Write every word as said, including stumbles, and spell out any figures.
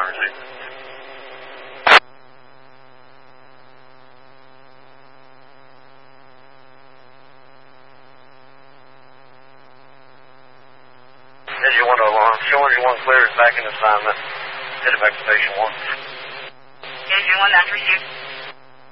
receive. Engine one oh one, show engine one clear is back in assignment. Headed back to station one. Engine one, that's received.